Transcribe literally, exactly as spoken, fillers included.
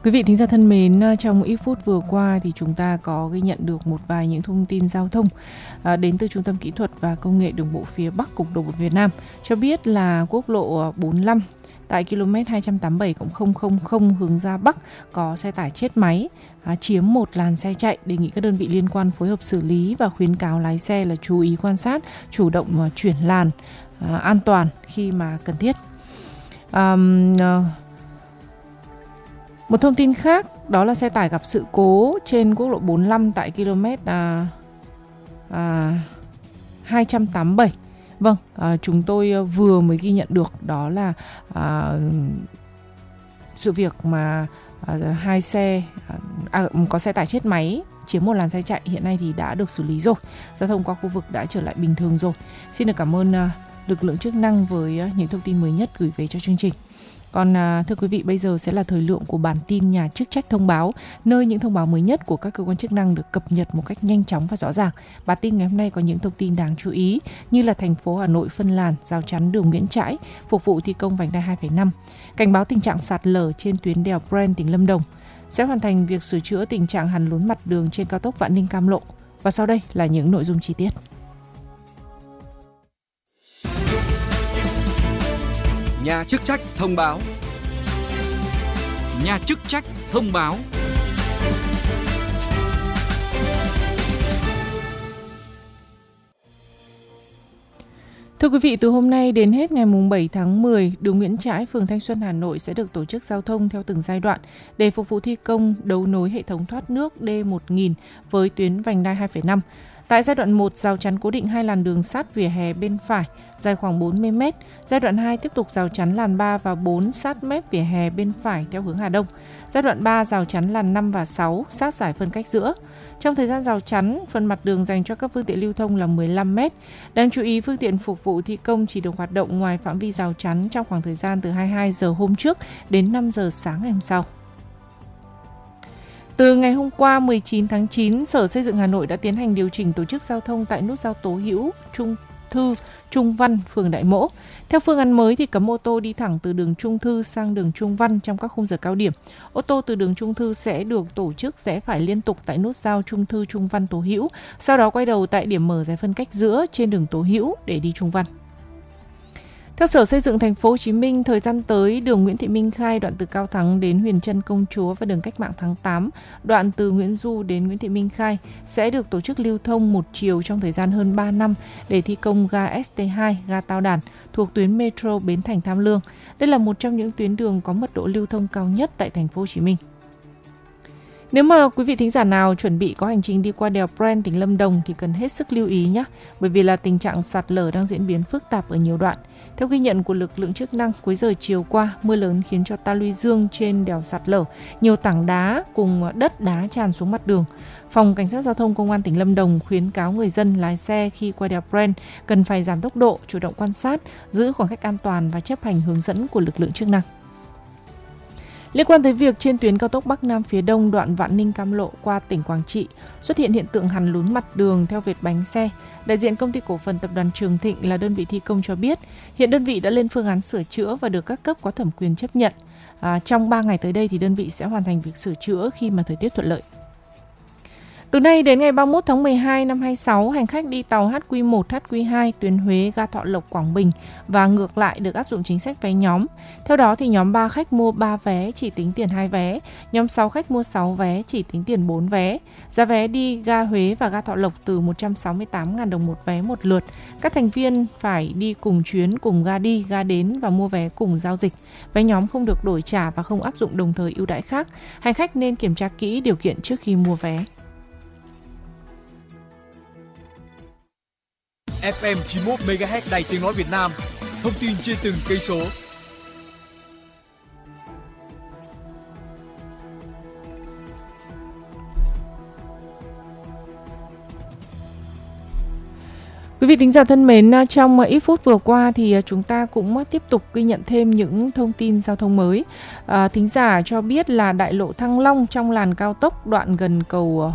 Quý vị thính giả thân mến, trong ít phút vừa qua thì chúng ta có ghi nhận được một vài những thông tin giao thông à, đến từ Trung tâm Kỹ thuật và Công nghệ Đường bộ phía Bắc Cục Đường bộ Việt Nam cho biết là quốc lộ bốn mươi lăm tại km hai trăm tám mươi bảy không không không hướng ra Bắc có xe tải chết máy, à, chiếm một làn xe chạy. Đề nghị các đơn vị liên quan phối hợp xử lý và khuyến cáo lái xe là chú ý quan sát, chủ động uh, chuyển làn uh, an toàn khi mà cần thiết. Um, uh, Một thông tin khác đó là xe tải gặp sự cố trên quốc lộ bốn mươi lăm tại km à, à, hai trăm tám mươi bảy. Vâng, à, chúng tôi vừa mới ghi nhận được đó là à, sự việc mà à, hai xe à, có xe tải chết máy chiếm một làn xe chạy hiện nay thì đã được xử lý rồi. Giao thông qua khu vực đã trở lại bình thường rồi. Xin được cảm ơn à, lực lượng chức năng với à, những thông tin mới nhất gửi về cho chương trình. Còn à, thưa quý vị, bây giờ sẽ là thời lượng của bản tin nhà chức trách thông báo, nơi những thông báo mới nhất của các cơ quan chức năng được cập nhật một cách nhanh chóng và rõ ràng. Bản tin ngày hôm nay có những thông tin đáng chú ý như là thành phố Hà Nội phân làn, rào chắn đường Nguyễn Trãi, phục vụ thi công vành đai hai phẩy năm. Cảnh báo tình trạng sạt lở trên tuyến đèo Pren tỉnh Lâm Đồng. Sẽ hoàn thành việc sửa chữa tình trạng hằn lún mặt đường trên cao tốc Vạn Ninh Cam Lộ. Và sau đây là những nội dung chi tiết. Nhà chức trách thông báo. Nhà chức trách thông báo. Thưa quý vị, từ hôm nay đến hết ngày bảy tháng mười, đường Nguyễn Trãi, phường Thanh Xuân, Hà Nội sẽ được tổ chức giao thông theo từng giai đoạn để phục vụ thi công đấu nối hệ thống thoát nước D một nghìn với tuyến vành đai hai phẩy năm. Tại giai đoạn một, rào chắn cố định hai làn đường sát vỉa hè bên phải dài khoảng bốn mươi mét. Giai đoạn hai tiếp tục rào chắn làn ba và bốn sát mép vỉa hè bên phải theo hướng Hà Đông. Giai đoạn ba rào chắn làn năm và sáu sát giải phân cách giữa. Trong thời gian rào chắn, phần mặt đường dành cho các phương tiện lưu thông là mười lăm mét. Đáng chú ý, phương tiện phục vụ thi công chỉ được hoạt động ngoài phạm vi rào chắn trong khoảng thời gian từ hai mươi hai giờ hôm trước đến năm giờ sáng ngày hôm sau. Từ ngày hôm qua mười chín tháng chín, Sở Xây dựng Hà Nội đã tiến hành điều chỉnh tổ chức giao thông tại nút giao Tố Hữu, Trung Thư, Trung Văn, phường Đại Mỗ. Theo phương án mới thì cấm ô tô đi thẳng từ đường Trung Thư sang đường Trung Văn trong các khung giờ cao điểm. Ô tô từ đường Trung Thư sẽ được tổ chức rẽ phải liên tục tại nút giao Trung Thư, Trung Văn, Tố Hữu, sau đó quay đầu tại điểm mở giải phân cách giữa trên đường Tố Hữu để đi Trung Văn. Theo Sở Xây dựng Thành phố Hồ Chí Minh, thời gian tới, đường Nguyễn Thị Minh Khai đoạn từ Cao Thắng đến Huyền Trân Công Chúa và đường Cách mạng tháng tám đoạn từ Nguyễn Du đến Nguyễn Thị Minh Khai sẽ được tổ chức lưu thông một chiều trong thời gian hơn ba năm để thi công ga ét tê hai, ga Tao Đàn thuộc tuyến metro Bến Thành Tham Lương. Đây là một trong những tuyến đường có mật độ lưu thông cao nhất tại Thành phố Hồ Chí Minh. Nếu mà quý vị thính giả nào chuẩn bị có hành trình đi qua đèo Pren tỉnh Lâm Đồng thì cần hết sức lưu ý nhé, bởi vì là tình trạng sạt lở đang diễn biến phức tạp ở nhiều đoạn. Theo ghi nhận của lực lượng chức năng, cuối giờ chiều qua, mưa lớn khiến cho ta luy dương trên đèo sạt lở, nhiều tảng đá cùng đất đá tràn xuống mặt đường. Phòng Cảnh sát Giao thông Công an tỉnh Lâm Đồng khuyến cáo người dân lái xe khi qua đèo Pren cần phải giảm tốc độ, chủ động quan sát, giữ khoảng cách an toàn và chấp hành hướng dẫn của lực lượng chức năng. Liên quan tới việc trên tuyến cao tốc Bắc Nam phía Đông đoạn Vạn Ninh Cam Lộ qua tỉnh Quảng Trị xuất hiện hiện tượng hằn lún mặt đường theo vệt bánh xe, đại diện Công ty Cổ phần Tập đoàn Trường Thịnh là đơn vị thi công cho biết, hiện đơn vị đã lên phương án sửa chữa và được các cấp có thẩm quyền chấp nhận. À, trong ba ngày tới đây thì đơn vị sẽ hoàn thành việc sửa chữa khi mà thời tiết thuận lợi. Từ nay đến ngày ba mươi mốt tháng mười hai năm hai mươi sáu, hành khách đi tàu hát quy một, hát quy hai tuyến Huế, ga Thọ Lộc, Quảng Bình và ngược lại được áp dụng chính sách vé nhóm. Theo đó thì nhóm ba khách mua ba vé chỉ tính tiền hai vé, nhóm sáu khách mua sáu vé chỉ tính tiền bốn vé. Giá vé đi ga Huế và ga Thọ Lộc từ một trăm sáu mươi tám nghìn đồng một vé một lượt. Các thành viên phải đi cùng chuyến, cùng ga đi, ga đến và mua vé cùng giao dịch. Vé nhóm không được đổi trả và không áp dụng đồng thời ưu đãi khác. Hành khách nên kiểm tra kỹ điều kiện trước khi mua vé. ép em chín mươi mốt mê ga héc Đài Tiếng nói Việt Nam. Thông tin trên từng cây số. Quý vị thính giả thân mến, trong ít phút vừa qua thì chúng ta cũng tiếp tục ghi nhận thêm những thông tin giao thông mới. À, thính giả cho biết là đại lộ Thăng Long trong làn cao tốc đoạn gần cầu